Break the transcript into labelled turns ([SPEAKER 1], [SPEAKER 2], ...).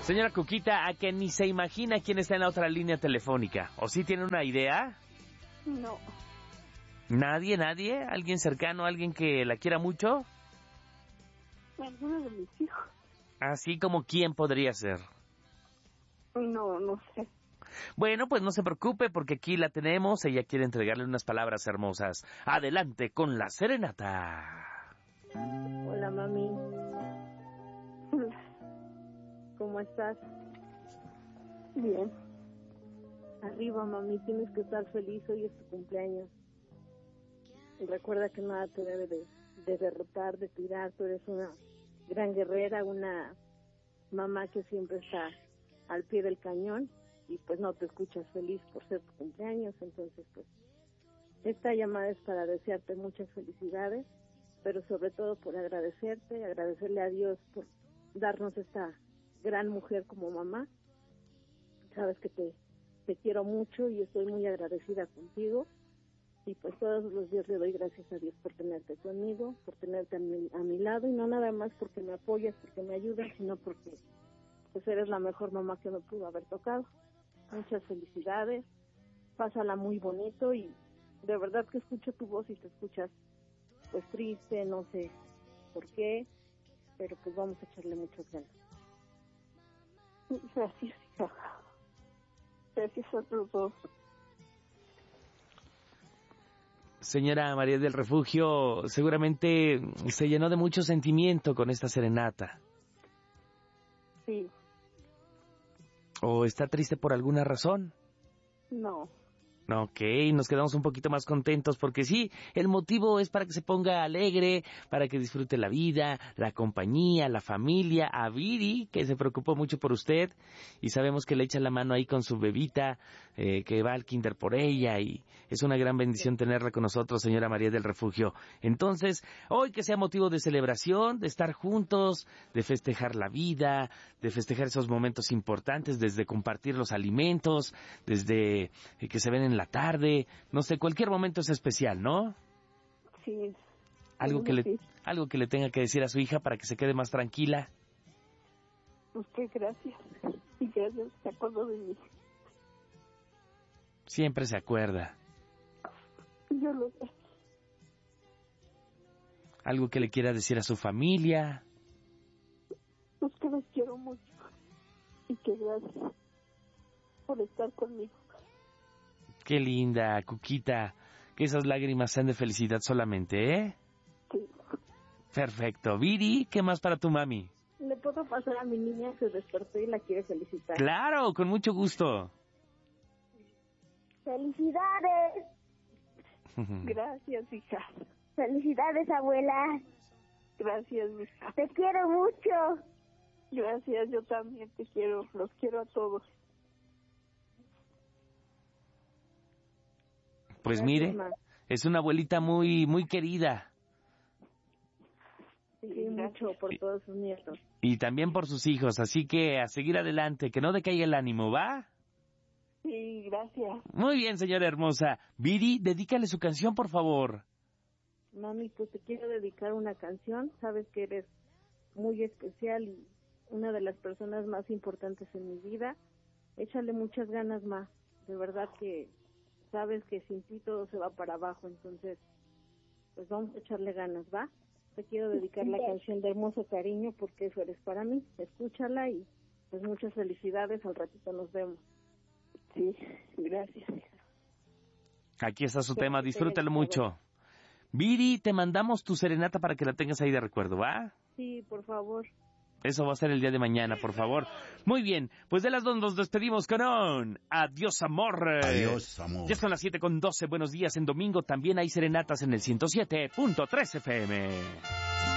[SPEAKER 1] Señora Cuquita, a que ni se imagina quién está en la otra línea telefónica. ¿O sí tiene una idea?
[SPEAKER 2] No.
[SPEAKER 1] ¿Nadie? ¿Alguien cercano? ¿Alguien que la quiera mucho?
[SPEAKER 2] Alguno de mis hijos.
[SPEAKER 1] Así como quién podría ser.
[SPEAKER 2] No sé.
[SPEAKER 1] Bueno, pues no se preocupe porque aquí la tenemos. Ella quiere entregarle unas palabras hermosas. Adelante con la serenata.
[SPEAKER 2] Hola, mami. ¿Cómo estás? Bien. Arriba, mami, tienes que estar feliz, hoy es tu cumpleaños. Y recuerda que nada te debe de derrotar, de tirar. Tú eres una gran guerrera, una mamá que siempre está al pie del cañón y pues no te escuchas feliz por ser tu cumpleaños. Entonces, pues, esta llamada es para desearte muchas felicidades, pero sobre todo por agradecerle a Dios por darnos esta gran mujer como mamá. Sabes que te quiero mucho y estoy muy agradecida contigo. Y pues todos los días le doy gracias a Dios por tenerte conmigo, por tenerte a mi lado, y no nada más porque me apoyas, porque me ayudas, sino porque pues eres la mejor mamá que me pudo haber tocado. Muchas felicidades, pásala muy bonito, y de verdad que escucho tu voz y te escuchas pues triste, no sé por qué, pero pues vamos a echarle muchas ganas. Gracias, hija. Gracias a los dos.
[SPEAKER 1] Señora María del Refugio, seguramente se llenó de mucho sentimiento con esta serenata.
[SPEAKER 2] Sí.
[SPEAKER 1] ¿O está triste por alguna razón?
[SPEAKER 2] No.
[SPEAKER 1] Ok, nos quedamos un poquito más contentos porque sí, el motivo es para que se ponga alegre, para que disfrute la vida, la compañía, la familia, a Viri, que se preocupó mucho por usted y sabemos que le echa la mano ahí con su bebita, que va al kinder por ella, y es una gran bendición tenerla con nosotros, señora María del Refugio. Entonces, hoy que sea motivo de celebración, de estar juntos, de festejar la vida, de festejar esos momentos importantes, desde compartir los alimentos, desde que se ven en la tarde, no sé, cualquier momento es especial, ¿no?
[SPEAKER 2] Sí.
[SPEAKER 1] Algo que le tenga que decir a su hija para que se quede más tranquila.
[SPEAKER 2] Pues que gracias. Y gracias, se acordó de mí.
[SPEAKER 1] Siempre se acuerda.
[SPEAKER 2] Yo lo sé.
[SPEAKER 1] Algo que le quiera decir a su familia.
[SPEAKER 2] Pues que los quiero mucho. Y que gracias por estar conmigo.
[SPEAKER 1] Qué linda, Cuquita. Que esas lágrimas sean de felicidad solamente, ¿eh?
[SPEAKER 2] Sí.
[SPEAKER 1] Perfecto. Viri, ¿qué más para tu mami?
[SPEAKER 2] ¿Le puedo pasar a mi niña? Se despertó y la quiere felicitar.
[SPEAKER 1] Claro, con mucho gusto.
[SPEAKER 3] ¡Felicidades!
[SPEAKER 2] Gracias, hija.
[SPEAKER 3] ¡Felicidades, abuela!
[SPEAKER 2] Gracias, hija.
[SPEAKER 3] ¡Te quiero mucho!
[SPEAKER 2] Gracias, yo también te quiero. Los quiero a todos.
[SPEAKER 1] Pues
[SPEAKER 2] Gracias,
[SPEAKER 1] mire,
[SPEAKER 2] ma.
[SPEAKER 1] es una abuelita muy, muy querida.
[SPEAKER 2] Sí, mucho por todos sus nietos.
[SPEAKER 1] Y también por sus hijos, así que a seguir adelante, que no decaiga el ánimo, ¿va?
[SPEAKER 2] Sí, gracias.
[SPEAKER 1] Muy bien, señora hermosa. Viri, dedícale su canción, por favor.
[SPEAKER 2] Mami, pues te quiero dedicar una canción. Sabes que eres muy especial y una de las personas más importantes en mi vida. Échale muchas ganas, ma. De verdad que sabes que sin ti todo se va para abajo, entonces pues vamos a echarle ganas, ¿va? Te quiero dedicar la canción de Hermoso Cariño porque eso eres para mí. Escúchala y pues muchas felicidades. Al ratito nos vemos. Sí, gracias.
[SPEAKER 1] Aquí está su tema, disfrútalo mucho. Viri, te mandamos tu serenata para que la tengas ahí de recuerdo, ¿va?
[SPEAKER 2] Sí, por favor.
[SPEAKER 1] Eso va a ser el día de mañana, por favor. Muy bien, pues de las dos nos despedimos con un adiós, amor.
[SPEAKER 4] Adiós, amor.
[SPEAKER 1] Ya son las 7:12, buenos días. En domingo también hay serenatas en el 107.3 FM.